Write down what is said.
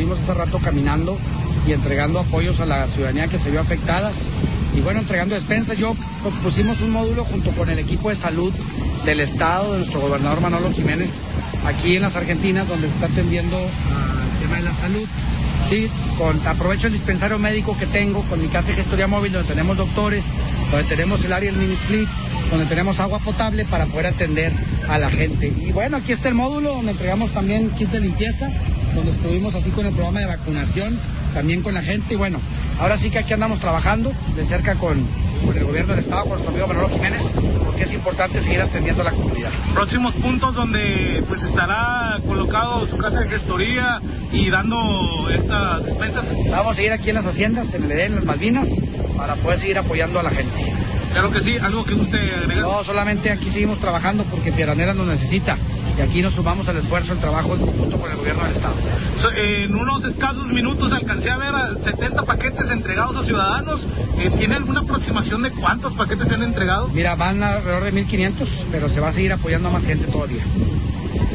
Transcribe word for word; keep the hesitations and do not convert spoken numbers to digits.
estuvimos hace rato caminando y entregando apoyos a la ciudadanía que se vio afectadas. Y bueno, entregando despensas. Yo pues, pusimos un módulo junto con el equipo de salud del estado, de nuestro gobernador Manolo Jiménez, aquí en las Argentinas, donde se está atendiendo al tema de la salud. Sí, con, aprovecho el dispensario médico que tengo, con mi casa de gestoría móvil, donde tenemos doctores, donde tenemos el área del mini split, donde tenemos agua potable para poder atender a la gente. Y bueno, aquí está el módulo donde entregamos también kits de limpieza, donde estuvimos así con el programa de vacunación, también con la gente. Y bueno, ahora sí que aquí andamos trabajando de cerca con, con el gobierno del estado, con nuestro amigo Manolo Jiménez, porque es importante seguir atendiendo a la comunidad. Próximos puntos donde pues estará colocado su casa de gestoría y dando estas despensas. Vamos a seguir aquí en las haciendas, en el Edén, en las Malvinas, para poder seguir apoyando a la gente. Claro que sí, algo que guste agregar. No, solamente aquí seguimos trabajando porque Piedranera nos necesita y aquí nos sumamos al esfuerzo, el trabajo en conjunto con el gobierno del estado. So, eh, en unos escasos minutos alcancé a ver a setenta paquetes entregados a ciudadanos. Eh, ¿Tiene alguna aproximación de cuántos paquetes se han entregado? Mira, van alrededor de mil quinientos, pero se va a seguir apoyando a más gente todavía.